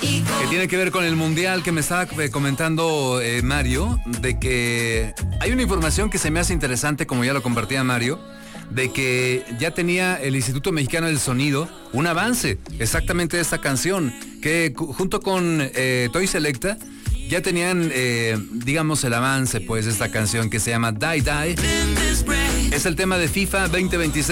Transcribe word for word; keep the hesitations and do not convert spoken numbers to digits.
Que tiene que ver con el mundial que me estaba comentando eh, Mario, de que hay una información que se me hace interesante, como ya lo compartía Mario, de que ya tenía el Instituto Mexicano del Sonido un avance exactamente de esta canción, que junto con eh, Toy Selecta ya tenían, eh, digamos, el avance pues de esta canción que se llama Die Die. Es el tema de FIFA veinte veintiséis.